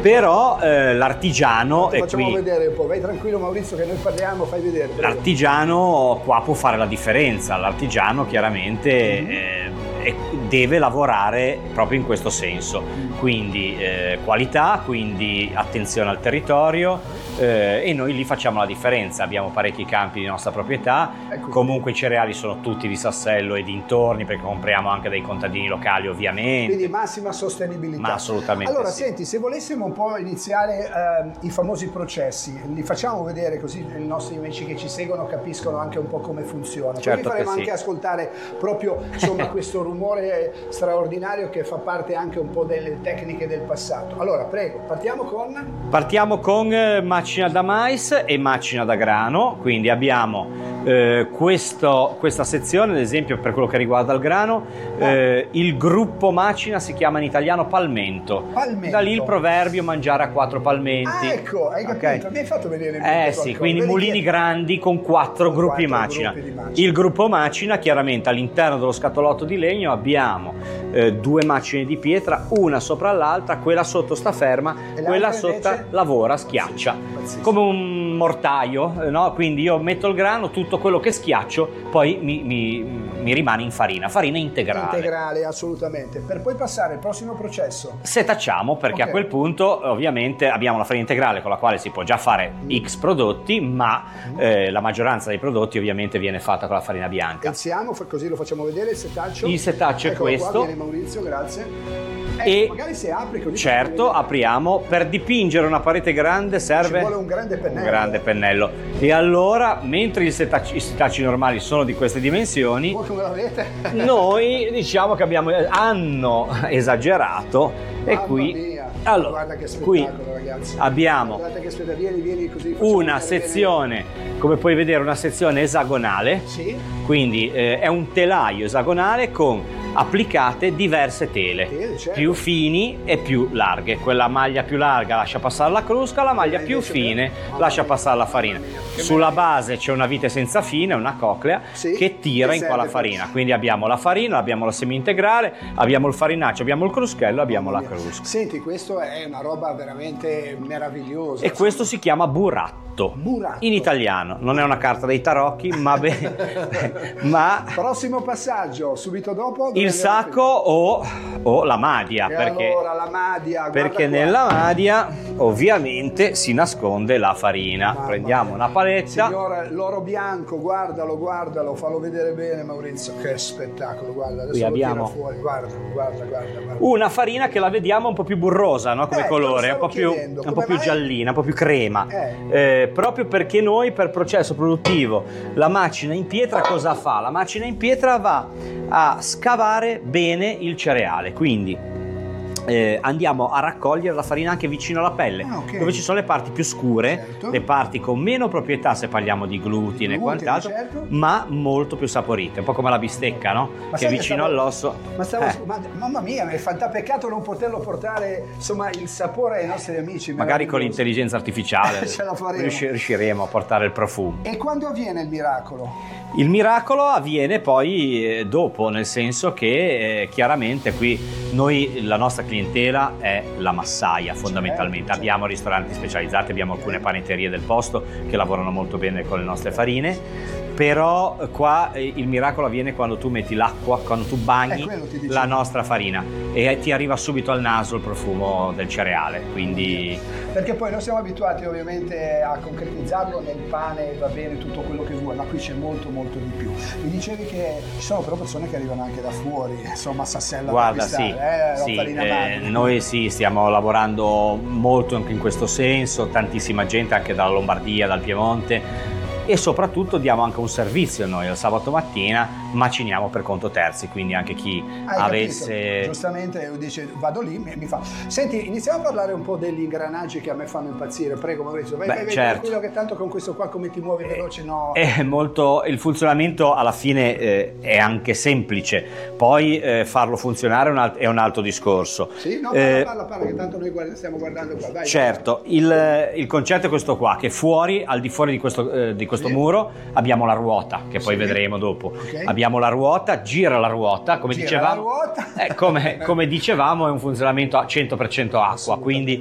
Però l'artigiano Ti è facciamo qui. vedere un po', vai tranquillo Maurizio che noi parliamo, fai vedere. Prego. L'artigiano qua può fare la differenza, l'artigiano chiaramente deve lavorare proprio in questo senso, quindi qualità, quindi attenzione al territorio, e noi lì facciamo la differenza. Abbiamo parecchi campi di nostra proprietà, comunque i cereali sono tutti di Sassello e dintorni, perché compriamo anche dai contadini locali ovviamente. Quindi massima sostenibilità. Ma assolutamente allora, sì. senti, se volessimo un po' iniziare i famosi processi, li facciamo vedere così i nostri amici che ci seguono capiscono anche un po' come funziona. Certo, poi vi faremo che sì. anche ascoltare proprio insomma questo rumore straordinario che fa parte anche un po' delle tecniche del passato. Allora, prego, partiamo con Macina da mais e macina da grano, quindi abbiamo questa sezione, ad esempio per quello che riguarda il grano, il gruppo macina si chiama in italiano palmento. Da lì il proverbio mangiare a 4 palmenti. Ah, ecco, hai capito, Okay. mi hai fatto vedere in mente Sì, qualcosa. quindi Vedi mulini che- grandi con 4 gruppi macina. gruppi di macina. Il gruppo macina, chiaramente all'interno dello scatolotto di legno abbiamo 2 macine di pietra, una sopra l'altra, quella sotto sta ferma, E quella l'altra sotto invece? lavora, schiaccia, Pazzesco. come un mortaio, no? Quindi io metto il grano, tutto quello che schiaccio poi mi rimane in farina integrale. Integrale, assolutamente. Per poi passare al prossimo processo. Setacciamo, perché Ok. a quel punto ovviamente abbiamo la farina integrale con la quale si può già fare X prodotti, ma la maggioranza dei prodotti ovviamente viene fatta con la farina bianca. Iniziamo, così lo facciamo vedere il setaccio. Il setaccio è Eccolo questo. Qua, viene Maurizio, grazie. E magari se apri così. certo, apriamo. Per dipingere una parete grande serve Ci vuole un grande pennello. un grande pennello. E allora, mentre i setacci normali sono di queste dimensioni, Voi come la vedete? noi diciamo che hanno esagerato. E Mamma qui mia. allora, Guarda che qui spettacolo, ragazzi. abbiamo Guardate che spettacolo. Vieni così. facciamo una vedere sezione, come puoi vedere, una sezione esagonale. bene. Sì. Quindi è un telaio esagonale con applicate diverse tele, Certo. più fini e più larghe. Quella maglia più larga lascia passare la crusca, la maglia più invece fine mamma lascia mia, passare la farina. Che Sulla meraviglia. base c'è una vite senza fine, una coclea, Sì, che tira che in qua la serve farina. per- Quindi abbiamo la farina, abbiamo la semi-integrale, abbiamo il farinaccio, abbiamo il cruschello, abbiamo la Mamma mia. crusca. Senti, questo è una roba veramente meravigliosa. E questo si chiama buratto. Buratto. In italiano, non è una carta dei tarocchi, ma ma Prossimo passaggio, subito dopo. dove il andiamo a sacco o la madia, finire? E perché, allora la madia, guarda perché qua. nella madia ovviamente si nasconde la farina. Mamma Prendiamo mia. una paletta. Signora, l'oro bianco, guardalo, fallo vedere bene Maurizio, che spettacolo, guarda, adesso Qui lo abbiamo tira fuori, guarda. una farina che la vediamo un po' più burrosa, no? Come te lo colore, un stavo po' più, chiedendo, un po' come più mai? giallina, un po' più crema. Proprio perché noi per processo produttivo la macina in pietra cosa fa? La macina in pietra va a scavare bene il cereale, quindi andiamo a raccogliere la farina anche vicino alla pelle, ok. dove ci sono le parti più scure, Certo. le parti con meno proprietà se parliamo di glutine e quant'altro, certo. ma molto più saporite, un po' come la bistecca, no? Ma Che sai vicino stavo- all'osso. mamma mia, è peccato non poterlo portare insomma il sapore ai nostri amici. Magari con meraviglioso. l'intelligenza artificiale Ce la faremo. riusciremo a portare il profumo. E quando avviene il miracolo? Il miracolo avviene poi dopo, nel senso che chiaramente qui la nostra clientela è la massaia fondamentalmente. Certo. Abbiamo ristoranti specializzati, abbiamo alcune panetterie del posto che lavorano molto bene con le nostre farine, però qua il miracolo avviene quando tu metti l'acqua, quando tu bagni quello ti dicevo. la nostra farina e ti arriva subito al naso il profumo del cereale, quindi Perché poi noi siamo abituati ovviamente a concretizzarlo nel pane, va bene tutto quello che vuoi, ma qui c'è molto di più. Mi dicevi che ci sono però persone che arrivano anche da fuori, insomma Sassella guarda, da sì, acquistare, la sì, farina madre. noi sì, stiamo lavorando molto anche in questo senso, tantissima gente anche dalla Lombardia, dal Piemonte, e soprattutto diamo anche un servizio noi il sabato mattina, maciniamo per conto terzi, quindi anche chi Hai avesse capito? Giustamente dice vado lì, mi fa. Senti, iniziamo a parlare un po' degli ingranaggi che a me fanno impazzire. Prego Maurizio, vai certo. tranquillo che tanto con questo qua come ti muovi veloce no. È molto, il funzionamento alla fine è anche semplice, poi farlo funzionare è un altro discorso. Sì, no, parla che tanto noi stiamo guardando qua. Vai, Certo, il concetto è questo qua, che fuori, al di fuori di questo muro, abbiamo la ruota, che poi vedremo dopo. Ok. Abbiamo la ruota, gira la ruota, come Gira dicevamo. la ruota. Come dicevamo, è un funzionamento a 100% acqua, quindi